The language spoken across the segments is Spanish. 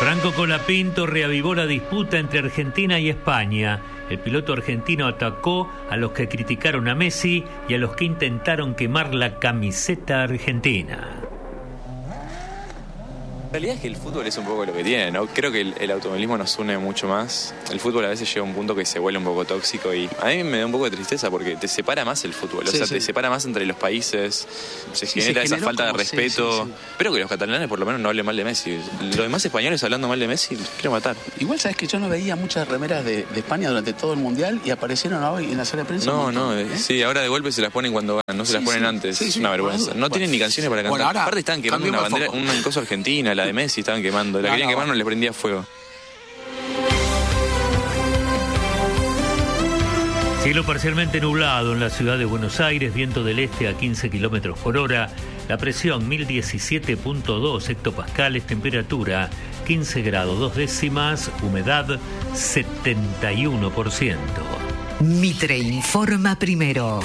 Franco Colapinto reavivó la disputa entre Argentina y España. El piloto argentino atacó a los que criticaron a Messi y a los que intentaron quemar la camiseta argentina. La realidad es que el fútbol es un poco lo que tiene, ¿no? Creo que el automovilismo nos une mucho más. El fútbol a veces llega a un punto que se vuelve un poco tóxico y a mí me da un poco de tristeza porque te separa más el fútbol. Sí, o sea, sí. te separa más entre los países, se genera esa falta de respeto. Espero que los catalanes por lo menos no hablen mal de Messi. Los demás españoles hablando mal de Messi, los quiero matar. Igual sabes que yo no veía muchas remeras de España durante todo el Mundial y aparecieron hoy en la sala de prensa. Sí, ahora de golpe se las ponen cuando ganan, no se las ponen antes. Es una vergüenza. No tienen ni canciones para cantar. Ahora, aparte estaban quemando una bandera, una cosa argentina, la de Messi, estaban quemando. La querían quemar, no le prendía fuego. Cielo parcialmente nublado en la ciudad de Buenos Aires, viento del este a 15 kilómetros por hora, la presión 1017.2 hectopascales, temperatura 15 grados 2 décimas, humedad 71%. Mitre informa primero.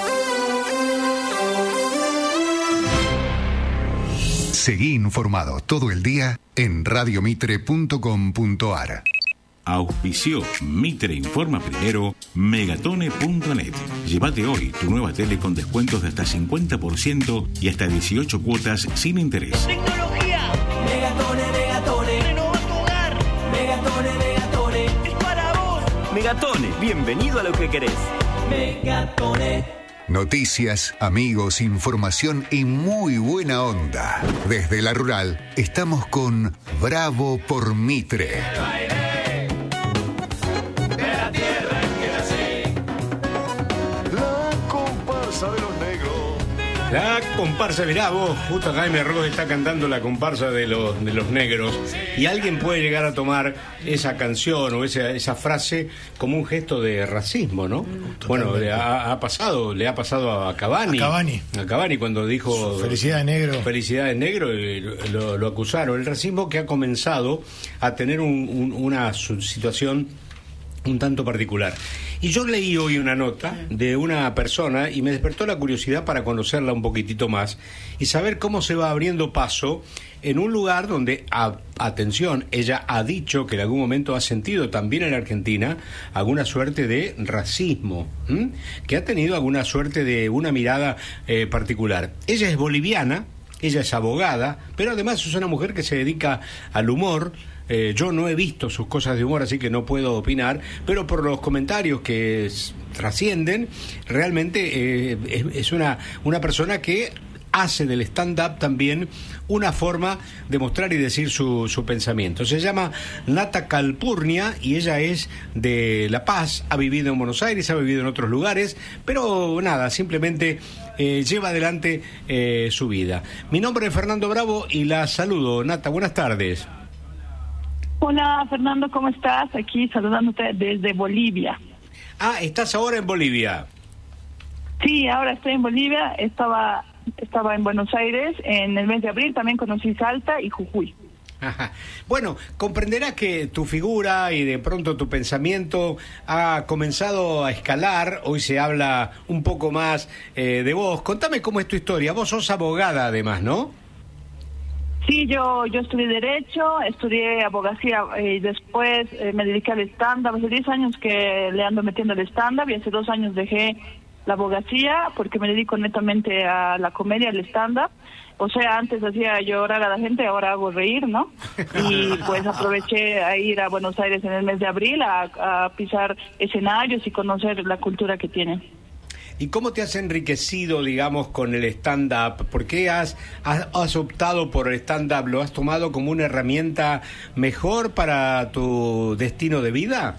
Seguí informado todo el día en radiomitre.com.ar. Auspició Mitre Informa Primero, Megatone.net. Llévate hoy tu nueva tele con descuentos de hasta 50% y hasta 18 cuotas sin interés. Tecnología. Megatone. Renova tu hogar. Megatone. Es para vos. Megatone, bienvenido a lo que querés. Megatone. Noticias, amigos, información y muy buena onda. Desde la rural estamos con Bravo por Mitre. La comparsa, mirá vos, justo acá Jaime Ross está cantando la comparsa de los negros y alguien puede llegar a tomar esa canción o esa frase como un gesto de racismo, ¿no? Totalmente. Bueno, le ha pasado a Cavani. A Cavani cuando dijo Felicidades negro, lo acusaron. El racismo que ha comenzado a tener una situación un tanto particular. Y yo leí hoy una nota de una persona y me despertó la curiosidad para conocerla un poquitito más y saber cómo se va abriendo paso en un lugar donde, atención, ella ha dicho que en algún momento ha sentido también en Argentina alguna suerte de racismo, que ha tenido alguna suerte de una mirada particular. Ella es boliviana, ella es abogada, pero además es una mujer que se dedica al humor. Yo no he visto sus cosas de humor, así que no puedo opinar, pero por los comentarios que trascienden, realmente es una persona que hace del stand-up también una forma de mostrar y decir su pensamiento. Se llama Nata Calpurnia y ella es de La Paz, ha vivido en Buenos Aires, ha vivido en otros lugares, pero nada, simplemente lleva adelante su vida. Mi nombre es Fernando Bravo y la saludo. Nata, buenas tardes. Hola Fernando, ¿cómo estás? Aquí saludándote desde Bolivia. Ah, ¿estás ahora en Bolivia? Sí, ahora estoy en Bolivia, estaba en Buenos Aires, en el mes de abril también conocí Salta y Jujuy. Ajá. Bueno, comprenderás que tu figura y de pronto tu pensamiento ha comenzado a escalar, hoy se habla un poco más de vos. Contame cómo es tu historia, vos sos abogada además, ¿no? Sí, yo estudié Derecho, estudié Abogacía y después me dediqué al stand-up. Hace 10 años que le ando metiendo el stand-up y hace 2 años dejé la abogacía porque me dedico netamente a la comedia, al stand-up. O sea, antes hacía llorar a la gente, ahora hago reír, ¿no? Y pues aproveché a ir a Buenos Aires en el mes de abril a pisar escenarios y conocer la cultura que tienen. ¿Y cómo te has enriquecido, digamos, con el stand-up? ¿Por qué has optado por el stand-up? ¿Lo has tomado como una herramienta mejor para tu destino de vida?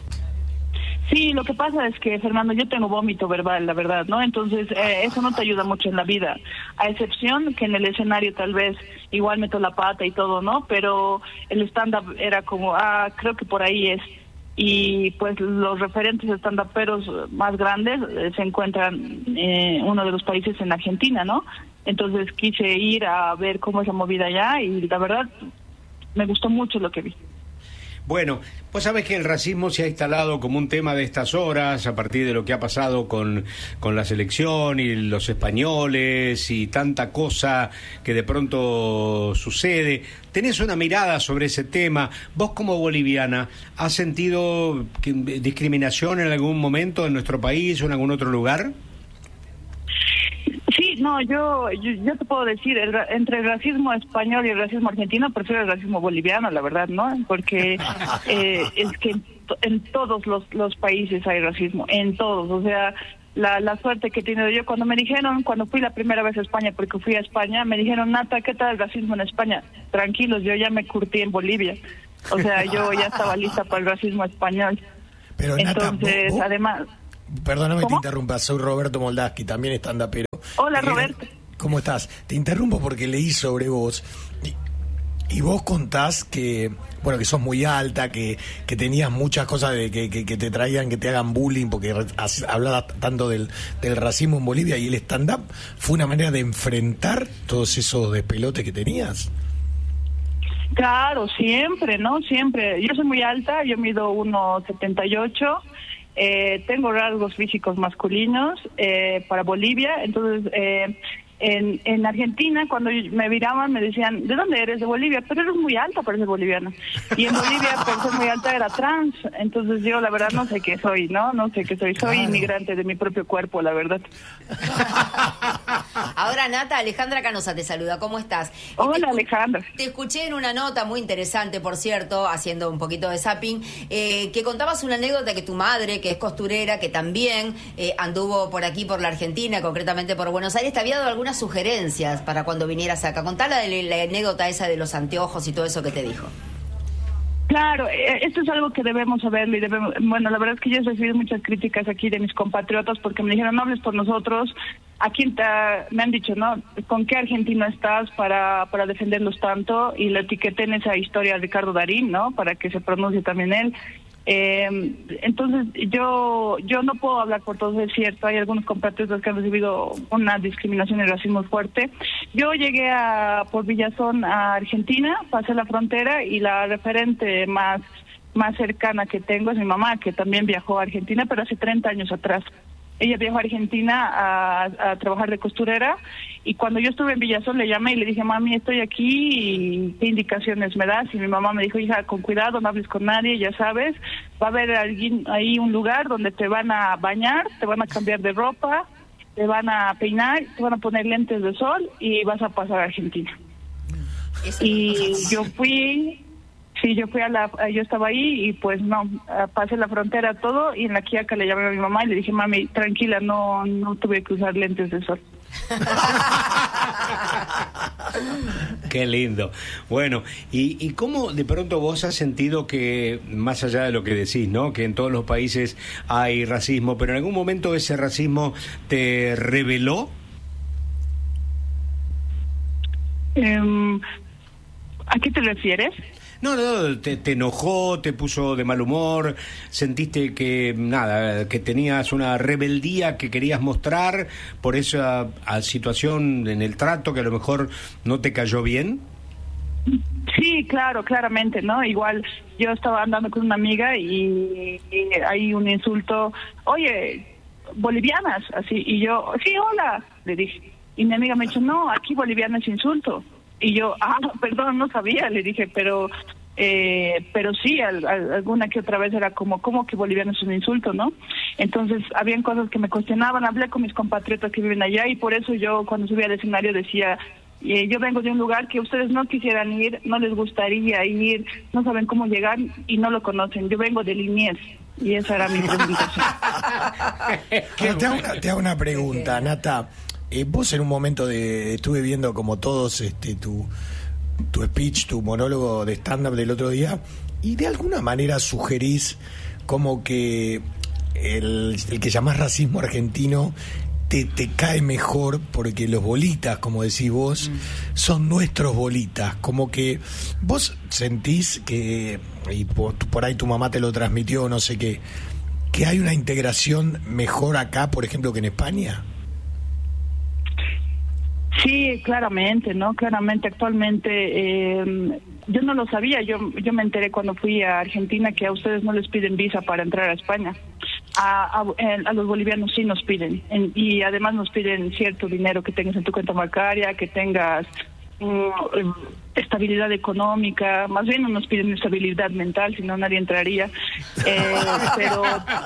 Sí, lo que pasa es que, Fernando, yo tengo vómito verbal, la verdad, ¿no? Entonces, eso no te ayuda mucho en la vida, a excepción que en el escenario tal vez igual meto la pata y todo, ¿no? Pero el stand-up era como, creo que por ahí es. Y pues los referentes stand-uperos más grandes se encuentran en uno de los países en Argentina, ¿no? Entonces quise ir a ver cómo es la movida allá y la verdad me gustó mucho lo que vi. Bueno, vos sabés que el racismo se ha instalado como un tema de estas horas, a partir de lo que ha pasado con la selección y los españoles y tanta cosa que de pronto sucede. ¿Tenés una mirada sobre ese tema? Vos como boliviana, ¿has sentido discriminación en algún momento en nuestro país o en algún otro lugar? Sí, no, yo te puedo decir, entre el racismo español y el racismo argentino, prefiero el racismo boliviano, la verdad, ¿no? Porque es que en todos los países hay racismo, en todos, o sea, la suerte que he tenido yo, cuando fui la primera vez a España, porque fui a España, me dijeron, Nata, ¿qué tal el racismo en España? Tranquilos, yo ya me curtí en Bolivia, o sea, yo ya estaba lista para el racismo español. Pero entonces, Nata, además... Perdóname que te ¿Cómo? interrumpa, soy Roberto Moldaski, también stand-upero. Hola, Roberto. ¿Cómo estás? Te interrumpo porque leí sobre vos y vos contás que, bueno, que sos muy alta, que tenías muchas cosas que te traían, que te hagan bullying, porque hablabas tanto del racismo en Bolivia, y el stand-up fue una manera de enfrentar todos esos despelotes que tenías. Claro, siempre, ¿no? Siempre. Yo soy muy alta, yo mido 1,78. Tengo rasgos físicos masculinos para Bolivia, entonces en Argentina cuando me miraban me decían, ¿de dónde eres? De Bolivia, pero eres muy alta para ser boliviana. Y en Bolivia por ser muy alta era trans, entonces yo la verdad no sé qué soy, no sé qué soy, soy inmigrante de mi propio cuerpo, la verdad. Ahora, Nata, Alejandra Canosa te saluda, ¿cómo estás? Hola, Alejandra. Te escuché en una nota muy interesante, por cierto, haciendo un poquito de zapping, que contabas una anécdota que tu madre, que es costurera, que también anduvo por aquí, por la Argentina, concretamente por Buenos Aires, te había dado algunas sugerencias para cuando vinieras acá. Contá la anécdota esa de los anteojos y todo eso que te dijo. Claro, esto es algo que debemos saberlo y bueno, la verdad es que yo he recibido muchas críticas aquí de mis compatriotas porque me dijeron, no hables por nosotros. Aquí me han dicho, ¿no? ¿Con qué argentino estás para defenderlos tanto? Y le etiqueté en esa historia a Ricardo Darín, ¿no? Para que se pronuncie también él. Entonces yo no puedo hablar por todos, es cierto, hay algunos compatriotas que han recibido una discriminación y racismo fuerte. Yo llegué por Villazón a Argentina, pasé la frontera y la referente más cercana que tengo es mi mamá, que también viajó a Argentina, pero hace 30 años atrás. Ella viajó a Argentina a trabajar de costurera, y cuando yo estuve en Villazón le llamé y le dije, mami, estoy aquí, y ¿qué indicaciones me das? Y mi mamá me dijo, hija, con cuidado, no hables con nadie, ya sabes, va a haber alguien ahí, un lugar donde te van a bañar, te van a cambiar de ropa, te van a peinar, te van a poner lentes de sol y vas a pasar a Argentina. Y yo fui... Sí, yo estaba ahí y pues no, pasé la frontera todo, y en la Quiaca le llamé a mi mamá y le dije, mami, tranquila, no tuve que usar lentes de sol. Qué lindo. Bueno, ¿y cómo de pronto vos has sentido que, más allá de lo que decís, ¿no? Que en todos los países hay racismo, pero en algún momento ese racismo te rebeló? ¿A qué te refieres? No, te enojó, te puso de mal humor, sentiste que, que tenías una rebeldía que querías mostrar por esa situación en el trato que a lo mejor no te cayó bien. Sí, claro, claramente, ¿no? Igual yo estaba andando con una amiga y hay un insulto, oye, bolivianas, así, y yo, sí, hola, le dije, y mi amiga me dijo, no, aquí boliviana es insulto. Y yo, perdón, no sabía, le dije, pero sí, alguna que otra vez era ¿cómo que boliviano es un insulto, no? Entonces, habían cosas que me cuestionaban, hablé con mis compatriotas que viven allá, y por eso yo, cuando subí al escenario, decía, yo vengo de un lugar que ustedes no quisieran ir, no les gustaría ir, no saben cómo llegar y no lo conocen. Yo vengo de Liniers, y esa era mi presentación. Te hago una pregunta, Nata. Vos en un momento estuve viendo como todos tu speech, tu monólogo de stand-up del otro día, y de alguna manera sugerís como que el que llamás racismo argentino te cae mejor porque los bolitas, como decís vos, son nuestros bolitas, como que vos sentís que, y por ahí tu mamá te lo transmitió, no sé qué, que hay una integración mejor acá, por ejemplo, que en España. Sí, claramente, ¿no? Claramente, actualmente yo no lo sabía, yo me enteré cuando fui a Argentina que a ustedes no les piden visa para entrar a España. A los bolivianos sí nos piden, y además nos piden cierto dinero que tengas en tu cuenta bancaria, que tengas estabilidad económica. Más bien no nos piden estabilidad mental, si no nadie entraría, pero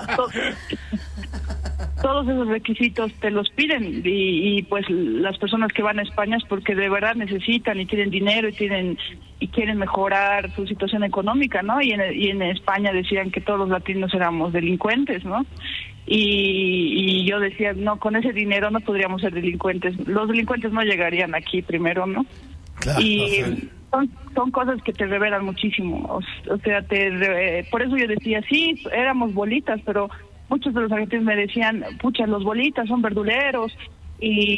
todos esos requisitos te los piden, y pues las personas que van a España es porque de verdad necesitan y tienen dinero y quieren mejorar su situación económica, ¿no? Y en España decían que todos los latinos éramos delincuentes, ¿no? Y yo decía, no, con ese dinero no podríamos ser delincuentes. Los delincuentes no llegarían aquí primero, ¿no? Claro, y son cosas que te revelan muchísimo. O sea, por eso yo decía, sí, éramos bolitas, pero muchos de los argentinos me decían, pucha, los bolitas son verduleros, y